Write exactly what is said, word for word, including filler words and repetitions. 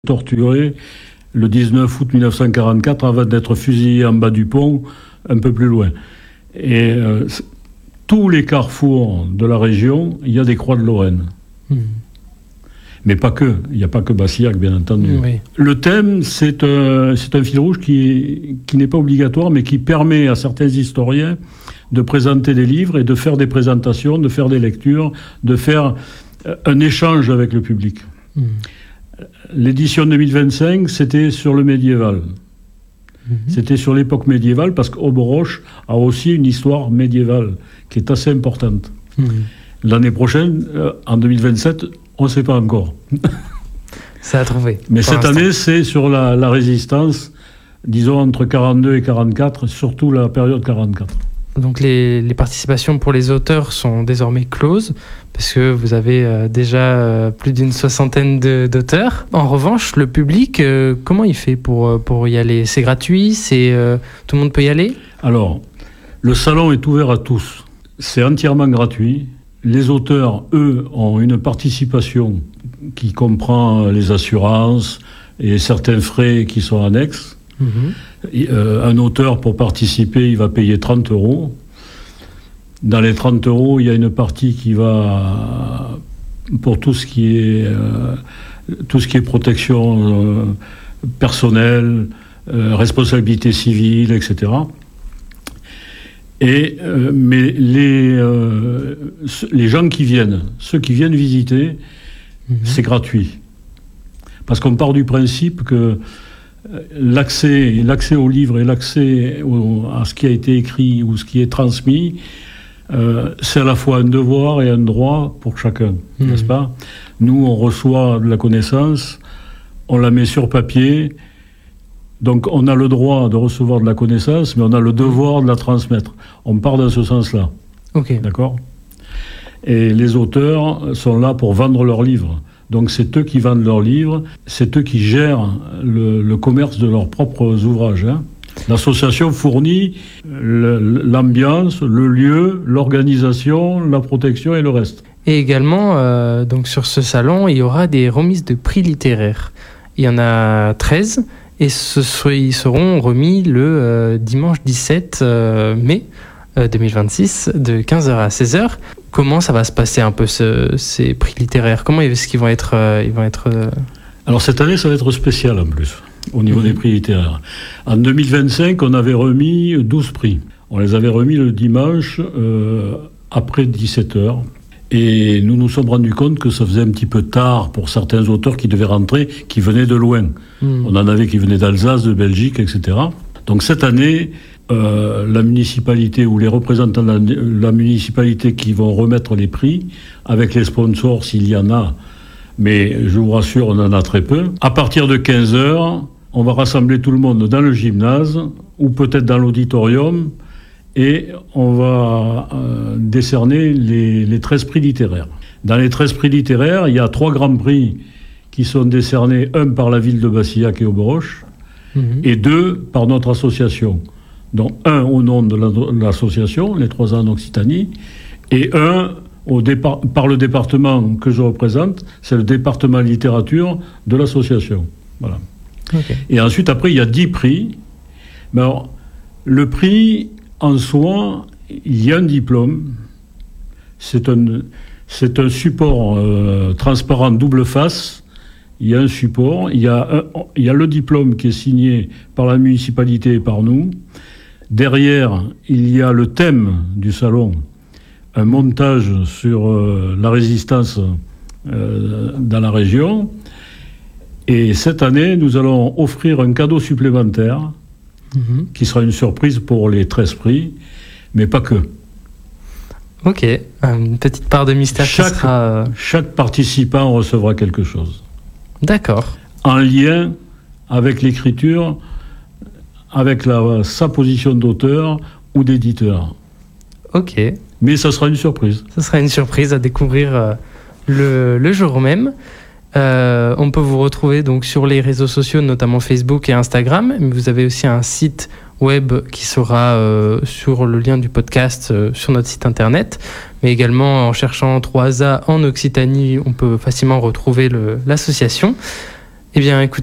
torturé le dix-neuf août mille neuf cent quarante-quatre avant d'être fusillé en bas du pont, un peu plus loin. Et euh, tous les carrefours de la région, il y a des croix de Lorraine. Mmh. Mais pas que, il n'y a pas que Bassillac, bien entendu. Oui. Le thème, c'est un, c'est un fil rouge qui, qui n'est pas obligatoire, mais qui permet à certains historiens de présenter des livres et de faire des présentations, de faire des lectures, de faire un échange avec le public. Mmh. L'édition deux mille vingt-cinq, c'était sur le médiéval. Mmh. C'était sur l'époque médiévale, parce qu'Auberoche a aussi une histoire médiévale qui est assez importante. Mmh. L'année prochaine, euh, en deux mille vingt-sept, on ne sait pas encore. Ça a trouvé. Mais cette l'instant. année, c'est sur la, la résistance, disons entre quarante-deux et quarante-quatre, surtout la période quarante-quatre. Donc les, les participations pour les auteurs sont désormais closes, parce que vous avez euh, déjà euh, plus d'une soixantaine de, d'auteurs. En revanche, le public, euh, comment il fait pour, pour y aller ? C'est gratuit ? C'est, euh, tout le monde peut y aller ? Alors, le salon est ouvert à tous. C'est entièrement gratuit. Les auteurs, eux, ont une participation qui comprend les assurances et certains frais qui sont annexes. Mmh. Euh, un auteur, pour participer, il va payer trente euros. Dans les trente euros, il y a une partie qui va pour tout ce qui est, euh, tout ce qui est protection euh, personnelle, euh, responsabilité civile, et cetera. Et, euh, mais les, euh, les gens qui viennent, ceux qui viennent visiter, mmh. c'est gratuit. Parce qu'on part du principe que l'accès, l'accès aux livres et l'accès au, à ce qui a été écrit ou ce qui est transmis, euh, c'est à la fois un devoir et un droit pour chacun, mmh. n'est-ce pas ? Nous, on reçoit de la connaissance, on la met sur papier, donc on a le droit de recevoir de la connaissance, mais on a le devoir de la transmettre. On part dans ce sens-là. Ok. D'accord ? Et les auteurs sont là pour vendre leurs livres. Donc c'est eux qui vendent leurs livres, c'est eux qui gèrent le, le commerce de leurs propres ouvrages. Hein. L'association fournit le, l'ambiance, le lieu, l'organisation, la protection et le reste. Et également, euh, donc sur ce salon, il y aura des remises de prix littéraires. Il y en a treize, et ce, ils seront remis le euh, dimanche dix-sept mai deux mille vingt-six, de quinze heures à seize heures. Comment ça va se passer un peu ce, ces prix littéraires ? Comment est-ce qu'ils vont être, euh, ils vont être euh... Alors cette année, ça va être spécial en plus, au niveau mmh. des prix littéraires. En deux mille vingt-cinq, on avait remis douze prix. On les avait remis le dimanche euh, après dix-sept heures. Et nous nous sommes rendus compte que ça faisait un petit peu tard pour certains auteurs qui devaient rentrer, qui venaient de loin. Mmh. On en avait qui venaient d'Alsace, de Belgique, et cetera. Donc cette année, euh, la municipalité ou les représentants de la, la municipalité qui vont remettre les prix, avec les sponsors s'il y en a, mais je vous rassure, on en a très peu. À partir de quinze heures, on va rassembler tout le monde dans le gymnase, ou peut-être dans l'auditorium, et on va euh, décerner les, les treize prix littéraires. Dans les treize prix littéraires, il y a trois grands prix qui sont décernés, un par la ville de Bassillac et Auberoche, mmh. et deux par notre association. Donc un au nom de, la, de l'association, les trois ans d'Occitanie, et un au départ, par le département que je représente, c'est le département littérature de l'association. Voilà. Okay. Et ensuite, après, il y a dix prix. Mais alors, le prix, en soi, il y a un diplôme. C'est un, c'est un support euh, transparent double face. Il y a un support. Il y a, un, il y a le diplôme qui est signé par la municipalité et par nous. Derrière, il y a le thème du salon, un montage sur euh, la résistance euh, dans la région. Et cette année, nous allons offrir un cadeau supplémentaire mmh. qui sera une surprise pour les treize prix, mais pas que. Ok, une petite part de mystère chaque, qui sera... Chaque participant recevra quelque chose. D'accord. En lien avec l'écriture, avec la, sa position d'auteur ou d'éditeur. Ok. Mais ça sera une surprise. Ça sera une surprise à découvrir euh, le, le jour même. Euh, on peut vous retrouver donc sur les réseaux sociaux, notamment Facebook et Instagram. Mais vous avez aussi un site web qui sera euh, sur le lien du podcast euh, sur notre site internet. Mais également en cherchant trois A en Occitanie, on peut facilement retrouver le, l'association. Eh bien, écoute,